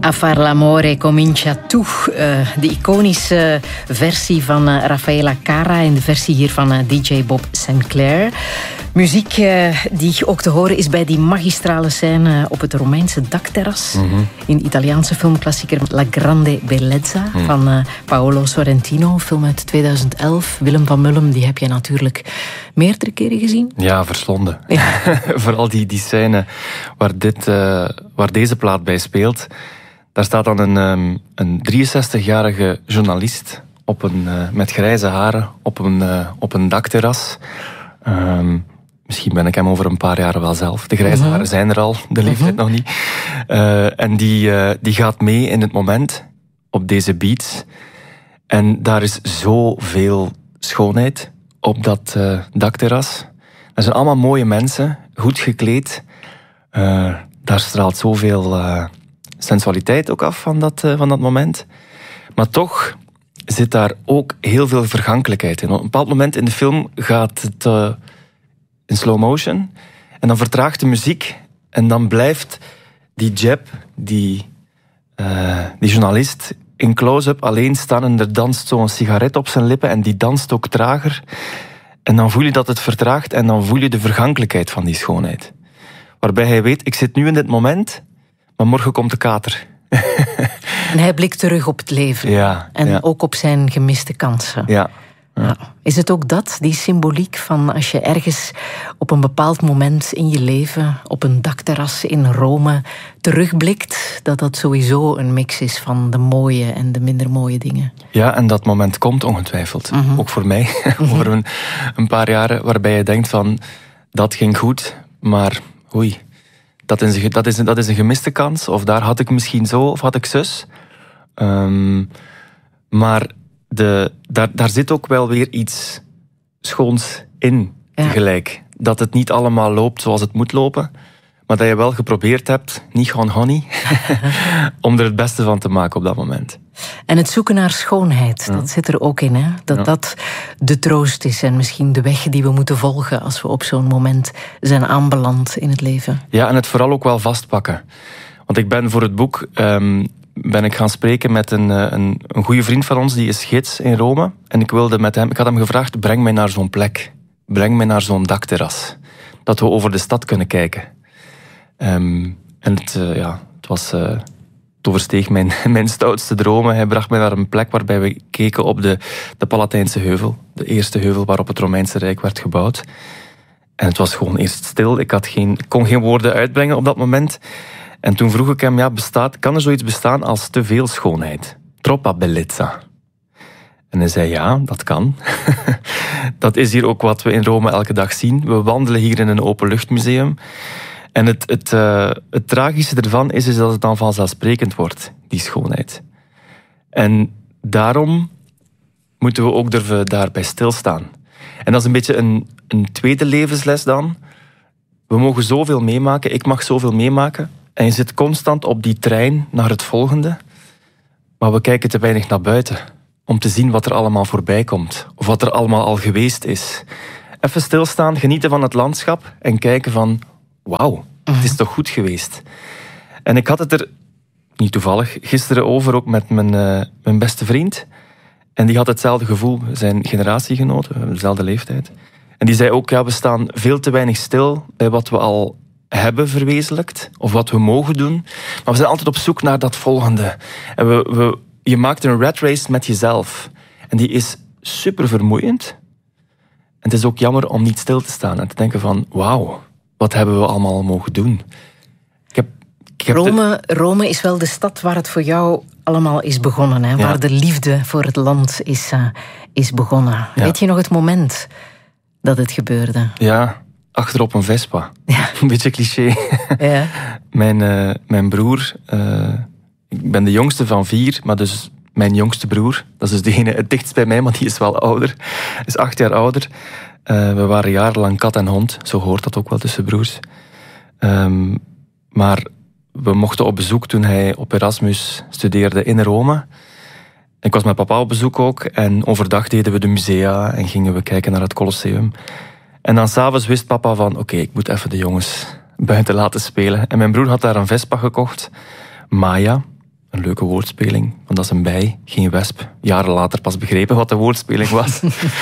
A far l'amore comincia tu. De iconische versie van Raffaella Cara en de versie hier van DJ Bob Sinclair. Muziek die ook te horen is bij die magistrale scène op het Romeinse dakterras. Mm-hmm. In de Italiaanse filmklassieker La Grande Bellezza van Paolo Sorrentino. Een film uit 2011. Willem van Mullum, die heb je natuurlijk meerdere keren gezien. Ja, verslonden. Ja. Vooral die scène waar deze plaat bij speelt. Daar staat dan een 63-jarige journalist met grijze haren op een dakterras. Misschien ben ik hem over een paar jaren wel zelf. De grijze haren zijn er al, de leeftijd nog niet. En die gaat mee in het moment op deze beats. En daar is zoveel schoonheid op dat dakterras. Er zijn allemaal mooie mensen, goed gekleed. Daar straalt zoveel sensualiteit ook af van dat moment. Maar toch zit daar ook heel veel vergankelijkheid in. Op een bepaald moment in de film gaat het in slow motion. En dan vertraagt de muziek. En dan blijft die Jeb, die journalist, in close-up alleen staan. En er danst zo'n sigaret op zijn lippen. En die danst ook trager. En dan voel je dat het vertraagt. En dan voel je de vergankelijkheid van die schoonheid. Waarbij hij weet, ik zit nu in dit moment, maar morgen komt de kater. En hij blikt terug op het leven. Ja, en ook op zijn gemiste kansen. Ja. Ja. Is het ook dat, die symboliek van als je ergens op een bepaald moment in je leven, op een dakterras in Rome, terugblikt, dat sowieso een mix is van de mooie en de minder mooie dingen? Ja, en dat moment komt ongetwijfeld. Ook voor mij, over een paar jaren, waarbij je denkt van, dat ging goed, maar oei, dat is een gemiste kans, of daar had ik misschien zo, of had ik zus. Maar daar zit ook wel weer iets schoons in tegelijk. Dat het niet allemaal loopt zoals het moet lopen, maar dat je wel geprobeerd hebt, niet gewoon honey, om er het beste van te maken op dat moment. En het zoeken naar schoonheid, dat zit er ook in, hè? Dat de troost is en misschien de weg die we moeten volgen als we op zo'n moment zijn aanbeland in het leven. Ja, en het vooral ook wel vastpakken. Want ik ben voor het boek ben ik gaan spreken met een goede vriend van ons, die is gids in Rome. En ik had hem gevraagd, breng mij naar zo'n plek. Breng mij naar zo'n dakterras. Dat we over de stad kunnen kijken. En het oversteeg mijn stoutste dromen. Hij bracht mij naar een plek waarbij we keken op de Palatijnse heuvel. De eerste heuvel waarop het Romeinse Rijk werd gebouwd. En het was gewoon eerst stil. Ik kon geen woorden uitbrengen op dat moment. En toen vroeg ik hem, kan er zoiets bestaan als te veel schoonheid? Troppa bellezza. En hij zei, ja, dat kan. Dat is hier ook wat we in Rome elke dag zien. We wandelen hier in een openluchtmuseum. En het tragische ervan is dat het dan vanzelfsprekend wordt, die schoonheid. En daarom moeten we ook durven daarbij stilstaan. En dat is een beetje een tweede levensles dan. We mogen zoveel meemaken, ik mag zoveel meemaken. En je zit constant op die trein naar het volgende. Maar we kijken te weinig naar buiten. Om te zien wat er allemaal voorbij komt. Of wat er allemaal al geweest is. Even stilstaan, genieten van het landschap. En kijken van, wauw, het is toch goed geweest. En ik had het er, niet toevallig, gisteren over ook met mijn beste vriend. En die had hetzelfde gevoel, zijn generatiegenoten, we hebben dezelfde leeftijd. En die zei ook, we staan veel te weinig stil bij wat we al hebben verwezenlijkt, of wat we mogen doen. Maar we zijn altijd op zoek naar dat volgende. En je maakt een rat race met jezelf. En die is super vermoeiend. En het is ook jammer om niet stil te staan en te denken van, wauw, wat hebben we allemaal mogen doen? Rome is wel de stad waar het voor jou allemaal is begonnen. Hè? Ja. Waar de liefde voor het land is begonnen. Ja. Weet je nog het moment dat het gebeurde? Ja, achterop een Vespa. Ja. Een beetje cliché. Ja. Mijn broer, ik ben de jongste van 4, maar dus mijn jongste broer, dat is dus degene het dichtst bij mij, maar die is wel ouder. Is 8 jaar ouder. We waren jarenlang kat en hond, zo hoort dat ook wel tussen broers. Maar we mochten op bezoek toen hij op Erasmus studeerde in Rome. Ik was met papa op bezoek ook. En overdag deden we de musea en gingen we kijken naar het Colosseum. En dan 's avonds wist papa van, oké, ik moet even de jongens buiten laten spelen. En mijn broer had daar een Vespa gekocht. Maya. Een leuke woordspeling, want dat is een bij, geen wesp. Jaren later pas begrepen wat de woordspeling was.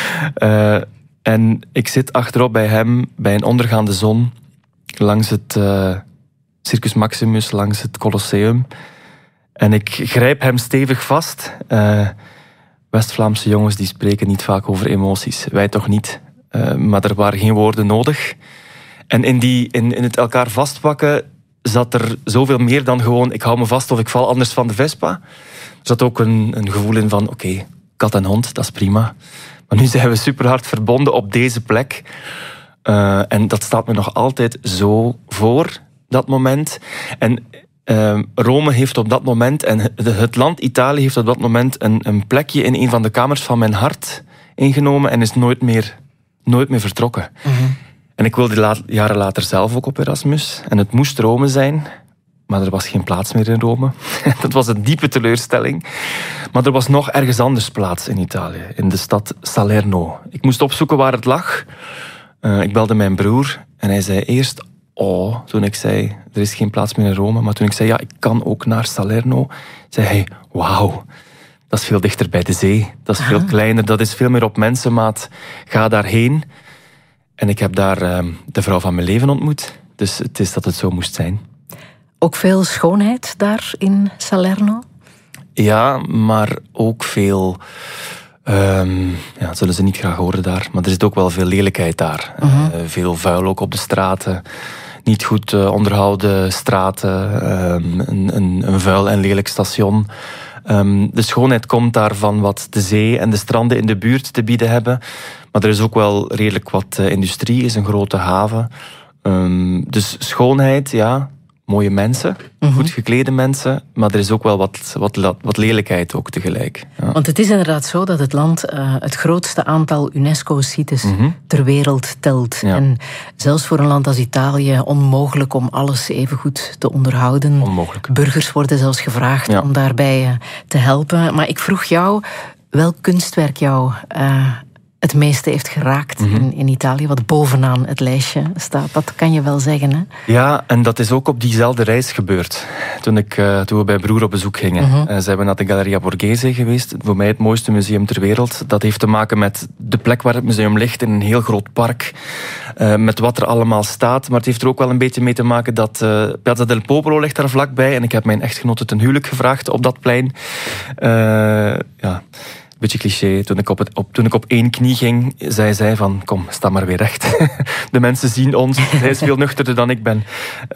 En ik zit achterop bij hem, bij een ondergaande zon, langs het Circus Maximus, langs het Colosseum. En ik grijp hem stevig vast. West-Vlaamse jongens die spreken niet vaak over emoties. Wij toch niet. Maar er waren geen woorden nodig. En in het elkaar vastpakken zat er zoveel meer dan gewoon ik hou me vast of ik val anders van de Vespa. Er zat ook een gevoel in van oké, kat en hond, dat is prima. Maar nu zijn we super hard verbonden op deze plek. En dat staat me nog altijd zo voor, dat moment. En Rome heeft op dat moment, en het land Italië heeft op dat moment een plekje in een van de kamers van mijn hart ingenomen en is nooit meer vertrokken. Mm-hmm. En ik wilde jaren later zelf ook op Erasmus. En het moest Rome zijn, maar er was geen plaats meer in Rome. Dat was een diepe teleurstelling. Maar er was nog ergens anders plaats in Italië, in de stad Salerno. Ik moest opzoeken waar het lag. Ik belde mijn broer en hij zei eerst toen ik zei, er is geen plaats meer in Rome. Maar toen ik zei, ja, ik kan ook naar Salerno, zei hij, wauw, dat is veel dichter bij de zee. Dat is veel kleiner, dat is veel meer op mensenmaat. Ga daarheen. En ik heb daar de vrouw van mijn leven ontmoet. Dus het is dat het zo moest zijn. Ook veel schoonheid daar in Salerno? Ja, maar ook veel... dat zullen ze niet graag horen daar. Maar er zit ook wel veel lelijkheid daar. Veel vuil ook op de straten. Niet goed onderhouden straten. Een vuil en lelijk station. De schoonheid komt daar van wat de zee en de stranden in de buurt te bieden hebben. Maar er is ook wel redelijk wat industrie, is een grote haven. Dus schoonheid, ja, mooie mensen, goed geklede mensen, maar er is ook wel wat lelijkheid ook tegelijk. Ja. Want het is inderdaad zo dat het land het grootste aantal UNESCO-sites ter wereld telt. Ja. En zelfs voor een land als Italië onmogelijk om alles even goed te onderhouden. Onmogelijk. Burgers worden zelfs gevraagd om daarbij te helpen. Maar ik vroeg jou welk kunstwerk jou het meeste heeft geraakt in Italië, wat bovenaan het lijstje staat. Dat kan je wel zeggen, hè? Ja, en dat is ook op diezelfde reis gebeurd. Toen we bij broer op bezoek gingen. Zijn we naar de Galleria Borghese geweest. Voor mij het mooiste museum ter wereld. Dat heeft te maken met de plek waar het museum ligt, in een heel groot park. Met wat er allemaal staat. Maar het heeft er ook wel een beetje mee te maken dat Piazza del Popolo ligt daar vlakbij. En ik heb mijn echtgenote ten huwelijk gevraagd op dat plein. Beetje cliché, toen ik op één knie ging, zei zij van, kom, sta maar weer recht. De mensen zien ons, zij is veel nuchterder dan ik ben.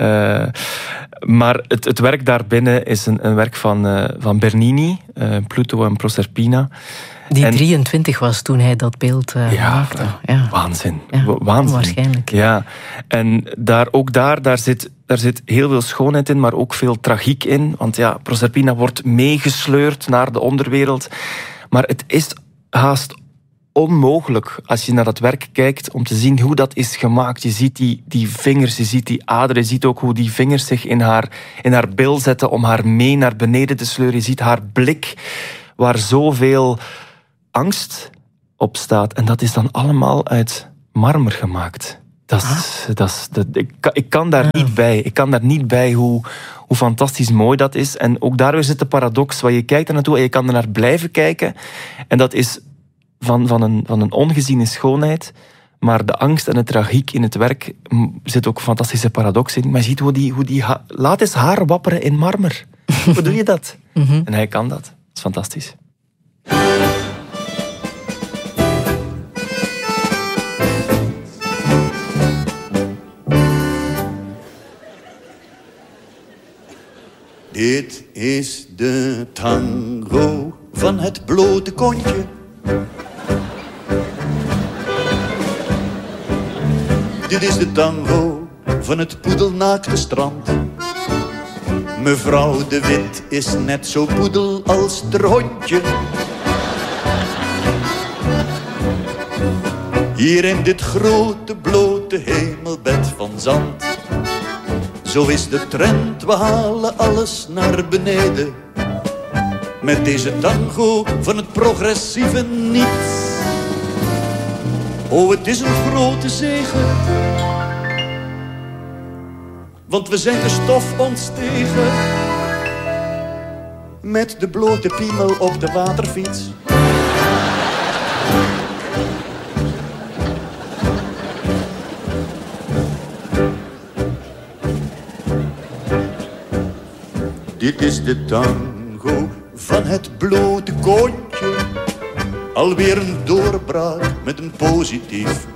Maar het werk daarbinnen is een werk van Bernini, Pluto en Proserpina. Die 23 was toen hij dat beeld maakte. Ja, waanzin. Ja, waanzin. Waarschijnlijk. Ja, en daar zit heel veel schoonheid in, maar ook veel tragiek in. Want ja, Proserpina wordt meegesleurd naar de onderwereld. Maar het is haast onmogelijk als je naar dat werk kijkt om te zien hoe dat is gemaakt. Je ziet die vingers, je ziet die aderen, je ziet ook hoe die vingers zich in haar bil zetten om haar mee naar beneden te sleuren. Je ziet haar blik waar zoveel angst op staat. En dat is dan allemaal uit marmer gemaakt. Ik kan daar niet bij. Ik kan daar niet bij hoe fantastisch mooi dat is. En ook daar weer zit de paradox, waar je kijkt er naartoe en je kan er naar blijven kijken. En dat is van een ongeziene schoonheid. Maar de angst en de tragiek in het werk zit ook een fantastische paradox in. Maar je ziet hoe die laat eens haar wapperen in marmer. Hoe doe je dat? En hij kan dat. Dat is fantastisch. Dit is de tango van het blote kontje. Dit is de tango van het poedelnaakte strand. Mevrouw de Wit is net zo poedel als het hondje. Hier in dit grote blote hemelbed van zand. Zo is de trend, we halen alles naar beneden. Met deze tango van het progressieve niets. Oh, het is een grote zegen. Want we zijn de stof ontstegen. met de blote piemel op de waterfiets. Dit is de tango van het blote kontje. Alweer een doorbraak met een positief